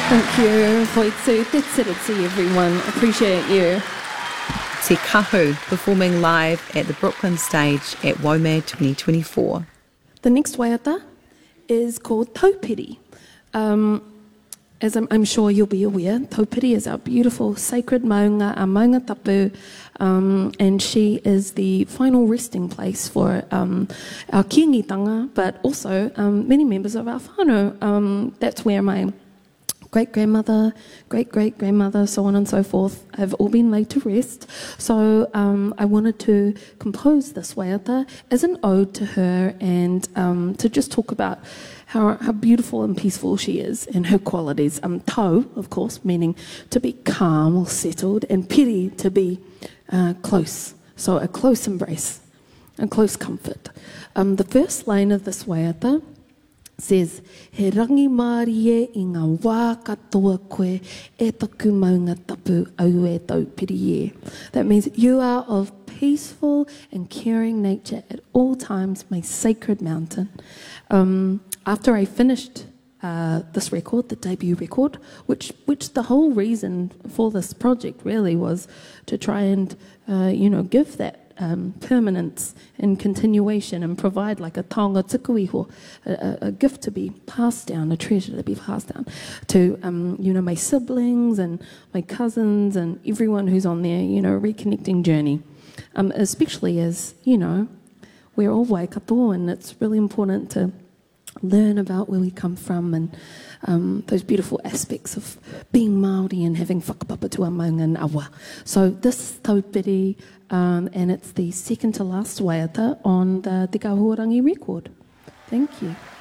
Thank you, Hoitsu. Tetsuritsu, everyone. Appreciate you. Te Kahu, performing live at the Brooklyn stage at WOMAD 2024. The next waiata is called Taupiri. As I'm sure you'll be aware, Taupiri is our beautiful sacred maunga, our maunga tapu, and she is the final resting place for our kiangitanga, but also many members of our whānau. That's where my great-grandmother, great-great-grandmother, so on and so forth, have all been laid to rest. So I wanted to compose this waiata as an ode to her and to just talk about how beautiful and peaceful she is and her qualities. Tau, of course, meaning to be calm or settled, and piri, to be close. So a close embrace, a close comfort. The first line of this waiata says, he rangi mārie I ngā wā katoa koe e toku maunga tapu au e taupiri e. That means you are of peaceful and caring nature at all times, my sacred mountain. After I finished this record, the debut record, which the whole reason for this project really was to try and give that permanence and continuation and provide like a taonga tukuiho, a gift to be passed down, a treasure to be passed down to my siblings and my cousins and everyone who's on their reconnecting journey, especially as we're all waikato, and it's really important to learn about where we come from and those beautiful aspects of being Māori and having whakapapa tua maunga and awa. So this is Taupiri, and it's the second to last waiata on the Te Kahuarangi record. Thank you.